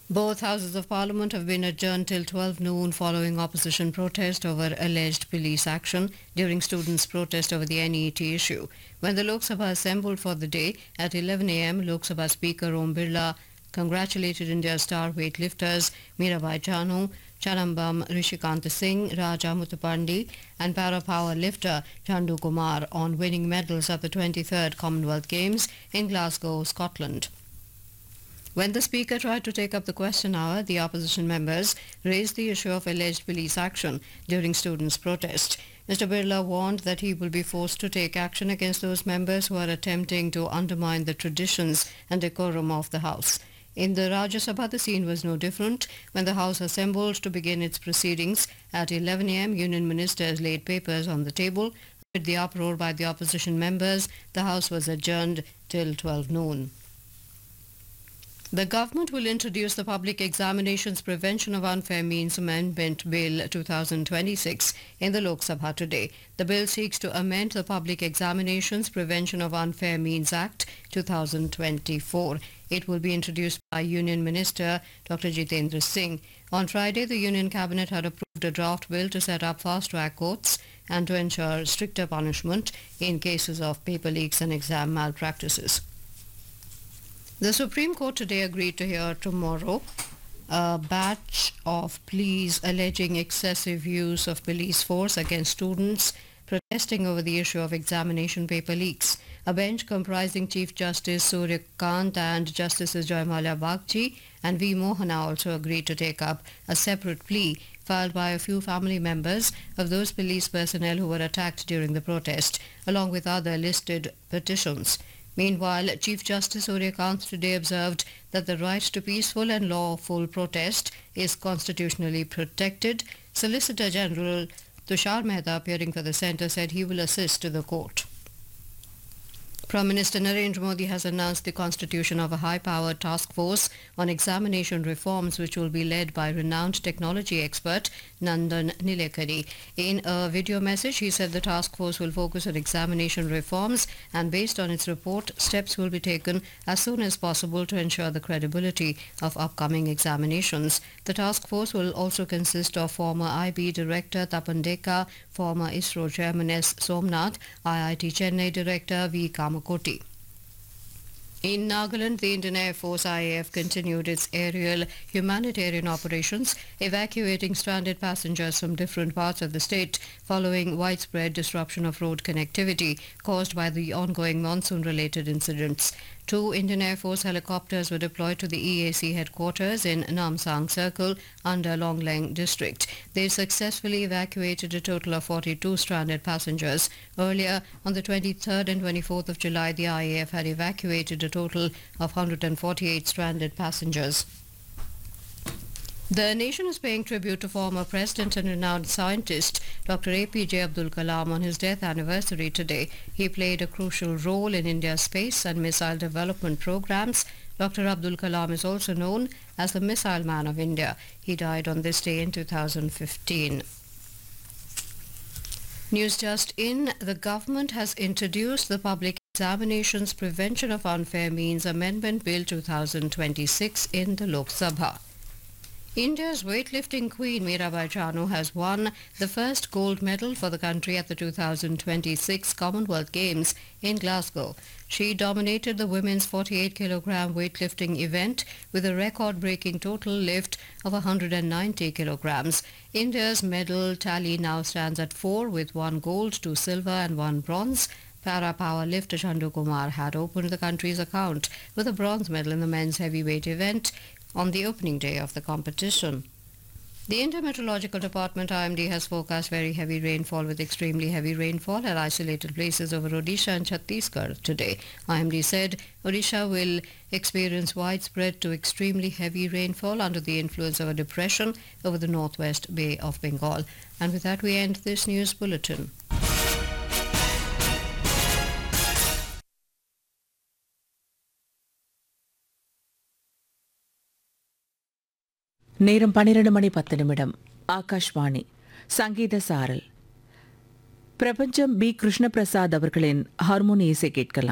Both houses of parliament have been adjourned till 12 noon following opposition protest over alleged police action during students' protest over the NET issue. When the Lok Sabha assembled for the day at 11 a.m., Lok Sabha Speaker Om Birla congratulated India's star weightlifters Mirabai Chanu, Chanambam Rishikant Singh, Raja Muthupandi and para power lifter Chandu Kumar on winning medals at the 23rd Commonwealth Games in Glasgow, Scotland. When the Speaker tried to take up the question hour, the opposition members raised the issue of alleged police action during students' protest. Mr. Birla warned that he will be forced to take action against those members who are attempting to undermine the traditions and decorum of the House. In the Rajya Sabha, the scene was no different. When the House assembled to begin its proceedings at 11 a.m., Union ministers laid papers on the table. With the uproar by the opposition members, the House was adjourned till 12 noon. The government will introduce the Public Examinations Prevention of Unfair Means Amendment Bill 2026 in the Lok Sabha today. The bill seeks to amend the Public Examinations Prevention of Unfair Means Act 2024. It will be introduced by Union Minister Dr. Jitendra Singh. On Friday, the Union Cabinet had approved a draft bill to set up fast-track courts and to ensure stricter punishment in cases of paper leaks and exam malpractices. The Supreme Court today agreed to hear tomorrow a batch of pleas alleging excessive use of police force against students protesting over the issue of examination paper leaks. A bench comprising Chief Justice Surya Kant and Justices Joymalia Bagchi and V. Mohana also agreed to take up a separate plea filed by a few family members of those police personnel who were attacked during the protest, along with other listed petitions. Meanwhile, Chief Justice Surya Kant today observed that the right to peaceful and lawful protest is constitutionally protected. Solicitor General Tushar Mehta, appearing for the centre, said he will assist the court. Prime Minister Narendra Modi has announced the constitution of a high-powered task force on examination reforms which will be led by renowned technology expert Nandan Nilekani. In a video message, he said the task force will focus on examination reforms and based on its report, steps will be taken as soon as possible to ensure the credibility of upcoming examinations. The task force will also consist of former IB Director Tapan Deka, former ISRO Chairman S. Somnath, IIT Chennai Director V. Kamakoti. In Nagaland, the Indian Air Force IAF continued its aerial humanitarian operations, evacuating stranded passengers from different parts of the state following widespread disruption of road connectivity caused by the ongoing monsoon-related incidents. 2 Indian Air Force helicopters were deployed to the EAC headquarters in Namsang Circle under Longleng district. They successfully evacuated a total of 42 stranded passengers. Earlier, on the 23rd and 24th of July, the IAF had evacuated a total of 148 stranded passengers. The nation is paying tribute to former President and renowned scientist Dr. APJ Abdul Kalam on his death anniversary today. He played a crucial role in India's space and missile development programs. Dr. Abdul Kalam is also known as the Missile Man of India. He died on this day in 2015. News just in, the government has introduced the Public Examinations Prevention of Unfair Means Amendment Bill 2026 in the Lok Sabha. India's weightlifting queen Mirabai Chanu has won the first gold medal for the country at the 2026 Commonwealth Games in Glasgow. She dominated the women's 48-kilogram weightlifting event with a record-breaking total lift of 190 kilograms. India's medal tally now stands at 4 with 1 gold, 2 silver and 1 bronze. Para power lifter Chandu Kumar had opened the country's account with a bronze medal in the men's heavyweight event on the opening day of the competition. The India Meteorological Department IMD has forecast very heavy rainfall with extremely heavy rainfall at isolated places over Odisha and Chhattisgarh today. IMD said Odisha will experience widespread to extremely heavy rainfall under the influence of a depression over the northwest Bay of Bengal. And with that we end this news bulletin. நேரம் 12:10 ஆகாஷ்வாணி சங்கீத சாரல் பிரபஞ்சம் B Krishnaprasad அவர்களின் harmony இசை கேட்கலாம்.